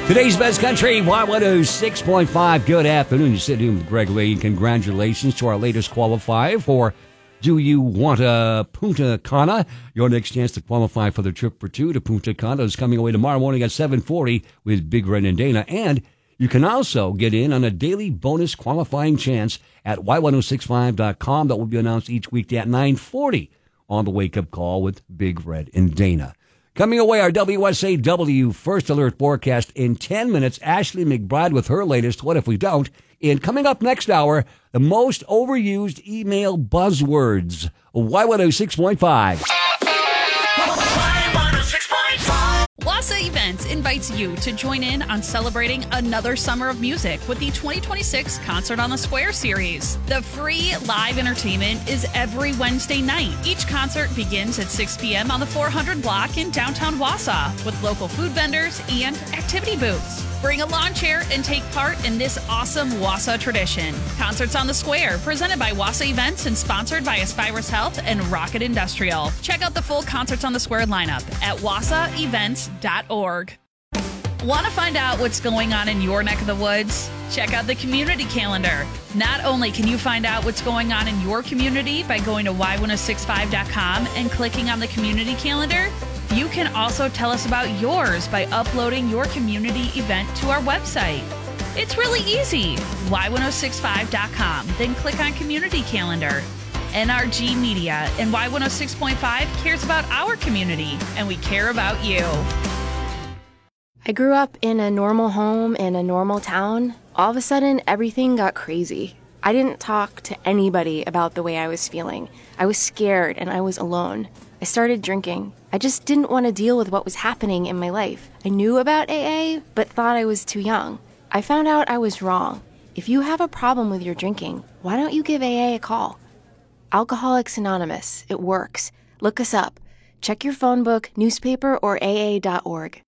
Today's Best Country, Y106.5. Good afternoon. You're sitting with Greg Lee. Congratulations to our latest qualifier for Do You Want a Punta Cana? Your next chance to qualify for the trip for two to Punta Cana is coming away tomorrow morning at 7:40 with Big Red and Dana. And you can also get in on a daily bonus qualifying chance at Y1065.com that will be announced each weekday at 9:40 on the Wake Up Call with Big Red and Dana. Coming away, our WSAW First Alert forecast in 10 minutes. Ashley McBride with her latest What If We Don't? And coming up next hour, the most overused email buzzwords. Y106.5. Wassa Events invites you to join in on celebrating another summer of music with the 2026 Concert on the Square series. The free live entertainment is every Wednesday night. Each concert begins at 6 p.m. on the 400 block in downtown Wausau with local food vendors and activity booths. Bring a lawn chair and take part in this awesome Wausau tradition. Concerts on the Square, presented by Wassa Events and sponsored by Aspirus Health and Rocket Industrial. Check out the full Concerts on the Square lineup at wassaevents.org. Want to find out what's going on in your neck of the woods? Check out the community calendar. Not only can you find out what's going on in your community by going to y1065.com and clicking on the community calendar, you can also tell us about yours by uploading your community event to our website. It's really easy. Y1065.com, then click on Community Calendar. NRG Media and Y106.5 cares about our community, and we care about you. I grew up in a normal home in a normal town. All of a sudden, everything got crazy. I didn't talk to anybody about the way I was feeling. I was scared and I was alone. I started drinking. I just didn't want to deal with what was happening in my life. I knew about AA, but thought I was too young. I found out I was wrong. If you have a problem with your drinking, why don't you give AA a call? Alcoholics Anonymous. It works. Look us up. Check your phone book, newspaper, or AA.org.